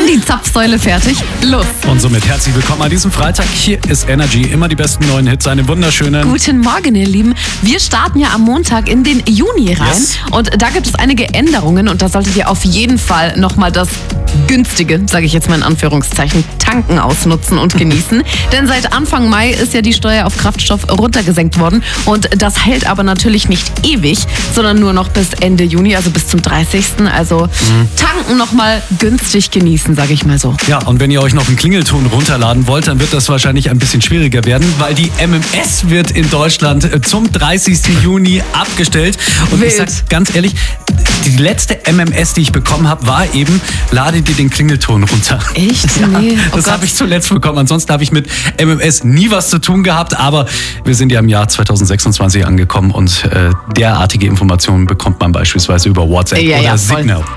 die Zapfsäule fertig. Los. Und somit herzlich willkommen an diesem Freitag. Hier ist Energy, immer die besten neuen Hits, eine wunderschöne... Guten Morgen, ihr Lieben. Wir starten ja am Montag in den Juni rein. Yes. Und da gibt es einige Änderungen und da solltet ihr auf jeden Fall nochmal das günstige, sage ich jetzt mal in Anführungszeichen, Tanken ausnutzen und genießen. Denn seit Anfang Mai ist ja die Steuer auf Kraftstoff runtergesenkt worden. Und das hält aber natürlich nicht ewig, sondern nur noch bis Ende Juni, also bis zum 30. Also tanken nochmal günstig genießen, sage ich mal so. Ja, und wenn ihr euch noch einen Klingelton runterladen wollt, dann wird das wahrscheinlich ein bisschen schwieriger werden, weil die MMS wird in Deutschland zum 30. Juni abgestellt. Und Wild. ich sag ganz ehrlich, die letzte MMS, die ich bekommen habe, war eben, lade dir den Klingelton runter. Echt? Ja, Nee. Oh das Gott. habe ich zuletzt bekommen. Ansonsten habe ich mit MMS nie was zu tun gehabt, aber wir sind ja im Jahr 2026 angekommen und derartige Informationen bekommt man beispielsweise über WhatsApp Ja, oder voll. Signal.